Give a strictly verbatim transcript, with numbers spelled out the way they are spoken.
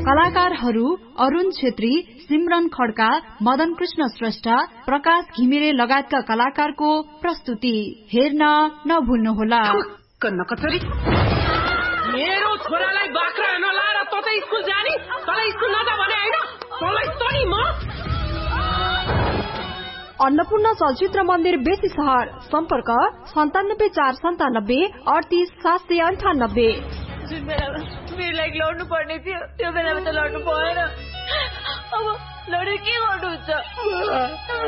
कलाकारहरू अरुण छेत्री, सिमरन खड्का, मदन कृष्ण श्रेष्ठ, प्रकाश घिमिरे लगायतका कलाकारको प्रस्तुति हेर्न नभुल्नुहोला। मेरो छोरालाई बाख्रा नलाएर त त स्कुल जानी, तँलाई स्कुल नजा भने हैन, तँलाई तनी म। अन्नपूर्ण चलचित्र मन्दिर बेसी सहर, सम्पर्क सन्तानब्बे चार सन्तानब्बे अडतिस सात सय अन्ठानब्बे। जुन बेलामा मेरो लागि लड्नु पर्ने थियो त्यो बेलामा त लड्नु भएन, अब लडेर के गर्नुहुन्छ?